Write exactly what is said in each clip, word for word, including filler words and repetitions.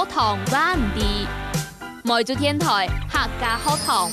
學堂話唔ดี梅州天台客家學堂。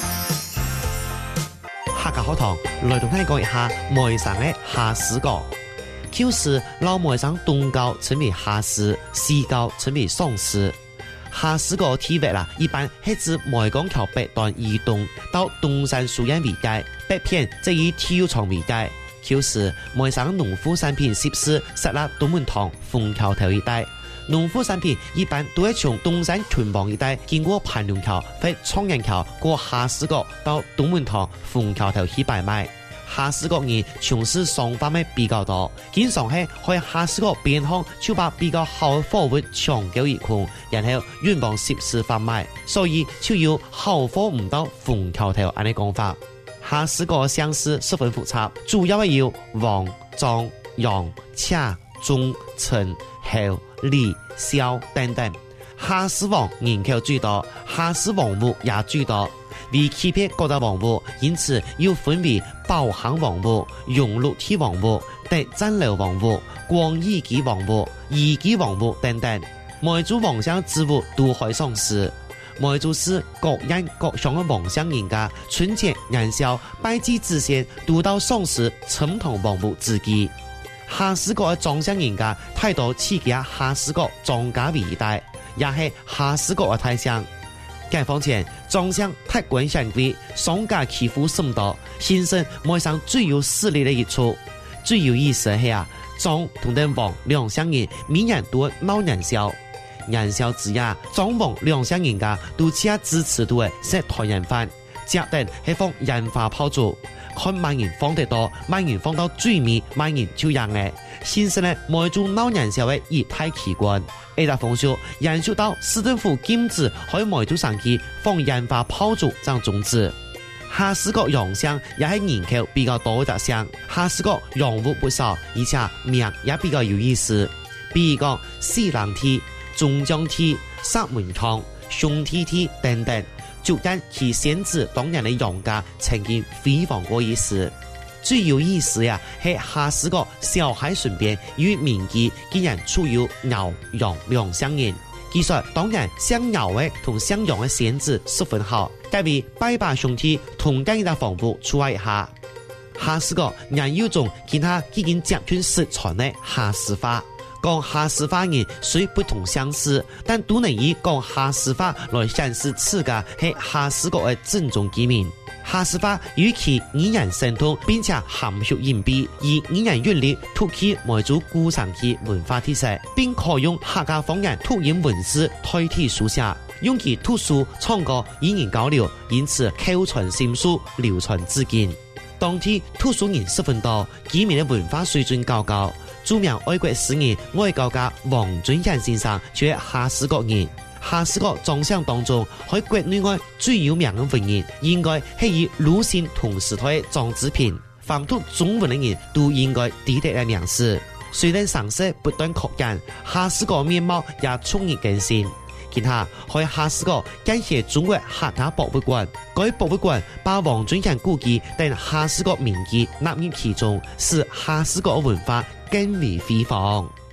客家學堂來同大家講一下梅省嘅下士歌。舊時老梅省東郊稱為下士，西郊稱為宋士。下士歌地域啦，一般係指梅江橋北段以東到東山書院一帶，北片則以體育場為界。舊時梅省農副產品集市設立東門塘、鳳橋頭一帶。農副產品一般都係從東山群房一帶經過盤龍橋或蒼人橋過下士歌到東門塘、鳳橋頭去擺賣。下士歌人從事商販嘅比較多，經常係喺下士歌邊巷就把比較好嘅貨物搶購一空，然後運往集市販賣，所以就有好貨唔到鳳橋頭咁嘅講法。下士歌嘅鄉試十分複雜，主要係有王、莊、楊、恰、鍾、陳、侯、李、蕭等等。下士王人口最多，下士王屋也最多。為區別各大王屋，因此又分為寶行王屋、永樂梯王屋、德贊樓王屋、光義基王屋、義基王屋等等。每族王鄉之物都可以上市。梅州市各縣各鄉嘅王鄉人家，春節元宵、拜祭之前，都到上市呈堂王屋之基。下士歌嘅莊鄉人家，太多起家下士歌莊家為一帶，也係下士歌嘅太鄉。解放前，莊鄉太官顯貴，商家欺負甚多，形成梅省最有勢力的一處。最有意思嘅係啊，莊同den王兩鄉人每年都鬧元宵。元宵之夜，莊王兩鄉人家都請支持度嘅食團圓飯，食定係放煙花炮竹，看萬人放得多，萬人放到最尾，萬人就贏嘅。形成咧梅州鬧元宵嘅一體奇觀。呢個風俗延續到市政府禁止喺梅州上區放煙花炮竹當宗旨。下士歌洋鄉也係人口比較多嘅特鄉，下士歌洋屋不少，而且名也比較有意思。比如講四郎梯、中江梯、三門倉、熊梯梯等等，就但其選址當年嘅洋家曾經輝煌過一時。最有意思呀，係下士歌小海順邊與民記竟然出有牛、羊兩鄉人。其實當然像牛嘅同像羊嘅選址十分好，介為拜把兄弟同間一個房屋出來一下。下士歌仍有種其他已經接近失傳嘅下士話。講下士話人雖不同相似，但都能以講下士話來顯示此個係下士歌嘅正宗居民。下士話與其語言生動並且含蓄隱蔽，以語言韻律突起梅州古城區文化特色，並可用客家方言吐音文字代替書寫，用其讀書唱歌語言交流，因此口傳心授，流傳至今。當地讀書人十分多，居民嘅文化水準高高。著名愛國詩人外交家王尊賢先生就係下士歌人。下士歌莊鄉當中，喺國內外最有名嘅文人，應該係以魯迅同時代莊子平。凡讀中文嘅人都應該記得嘅名詞。雖然常識不斷擴展，下士歌面貌也趨於更新。其他喺下士歌建設中國客家博物館，該博物館把王尊賢故居等下士歌名記納入其中，使下士歌文化更為輝煌。